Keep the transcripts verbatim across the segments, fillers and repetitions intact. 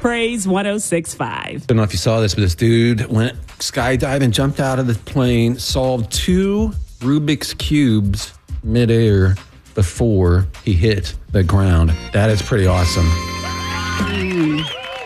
Praise one oh six point five. I don't know if you saw this, but this dude went skydiving, jumped out of the plane, solved two Rubik's Cubes midair before he hit the ground. That is pretty awesome. Mm.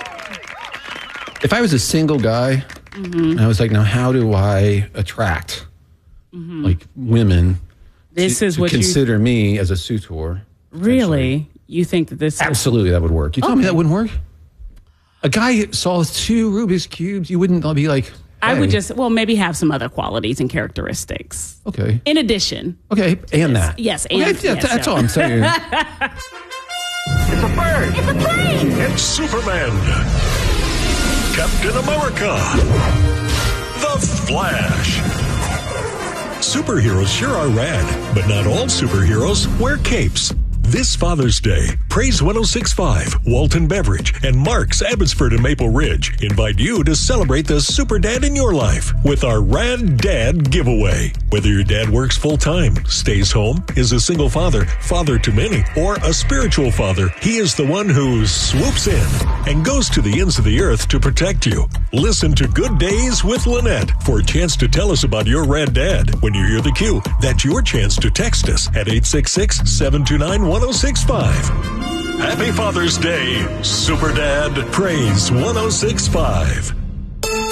If I was a single guy, mm-hmm. and I was like, now how do I attract mm-hmm. like women this to, is to what consider you... me as a suitor? Really? You think that this Absolutely, is... that would work. You okay. tell me that wouldn't work? A guy solves two Rubik's Cubes, you wouldn't be like, hey. I would just, well, maybe have some other qualities and characteristics. Okay. In addition. Okay, and that. Yes, and okay, yeah, yes, that's yeah. all I'm saying. It's a bird. It's a plane. It's Superman. Captain America. The Flash. Superheroes sure are rad, but not all superheroes wear capes. This Father's Day, Praise one oh six point five, Walton Beverage, and Mark's Abbotsford and Maple Ridge invite you to celebrate the super dad in your life with our Rad Dad giveaway. Whether your dad works full-time, stays home, is a single father, father to many, or a spiritual father, he is the one who swoops in and goes to the ends of the earth to protect you. Listen to Good Days with Lynette for a chance to tell us about your Rad Dad. When you hear the cue, that's your chance to text us at eight six six, seven two nine, one oh six point five. Happy Father's Day, Super Dad. Praise one oh six point five.